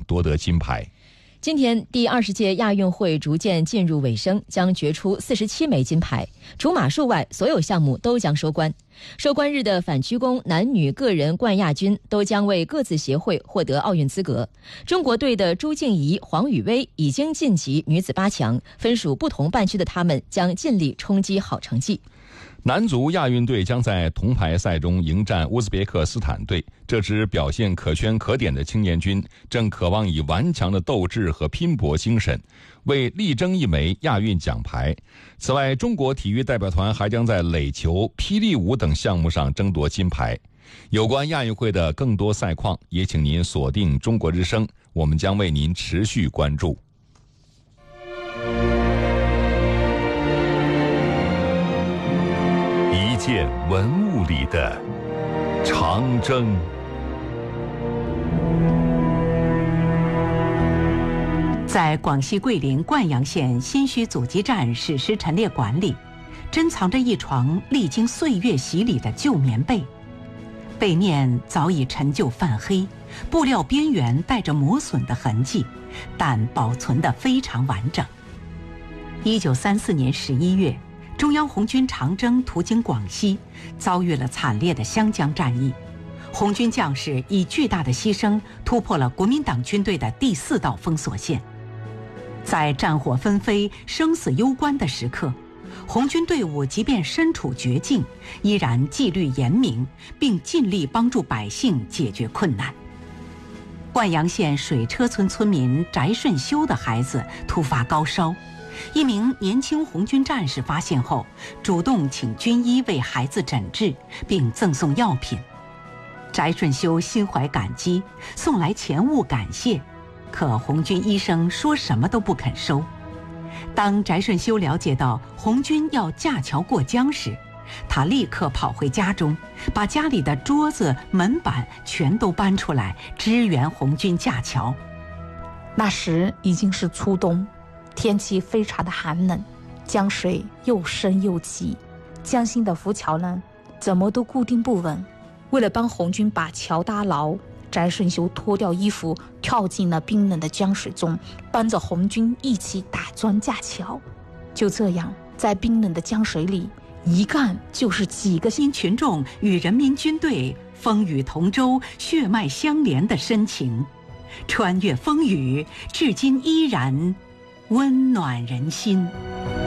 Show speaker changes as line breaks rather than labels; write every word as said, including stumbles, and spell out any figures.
夺得金牌。
今天第二十届亚运会逐渐进入尾声，将决出四十七枚金牌，除马术外，所有项目都将收官。收官日的反曲弓男女个人冠亚军都将为各自协会获得奥运资格。中国队的朱静怡、黄雨薇已经晋级女子八强，分属不同半区的他们将尽力冲击好成绩。
男足亚运队将在铜牌赛中迎战乌兹别克斯坦队。这支表现可圈可点的青年军正渴望以顽强的斗志和拼搏精神，为力争一枚亚运奖牌。此外，中国体育代表团还将在垒球、霹雳舞等项目上争夺金牌。有关亚运会的更多赛况，也请您锁定中国之声，我们将为您持续关注。一件文物里的长征。
在广西桂林灌阳县新圩阻击战史诗陈列馆里，珍藏着一床历经岁月洗礼的旧棉被，被面早已陈旧泛黑，布料边缘带着磨损的痕迹，但保存得非常完整。一九三四年十一月，中央红军长征途经广西，遭遇了惨烈的湘江战役。红军将士以巨大的牺牲突破了国民党军队的第四道封锁线。在战火纷飞、生死攸关的时刻，红军队伍即便身处绝境，依然纪律严明，并尽力帮助百姓解决困难。灌阳县水车村村民翟顺修的孩子突发高烧，一名年轻红军战士发现后，主动请军医为孩子诊治，并赠送药品。翟顺修心怀感激，送来钱物感谢，可红军医生说什么都不肯收。当翟顺修了解到红军要架桥过江时，他立刻跑回家中，把家里的桌子、门板全都搬出来支援红军架桥。
那时已经是初冬，天气非常的寒冷，江水又深又急，江心的浮桥呢，怎么都固定不稳。为了帮红军把桥搭牢，翟顺修脱掉衣服，跳进了冰冷的江水中，帮着红军一起打桩架桥。就这样，在冰冷的江水里，一干就是几个
新群众与人民军队风雨同舟、血脉相连的深情，穿越风雨，至今依然温暖人心。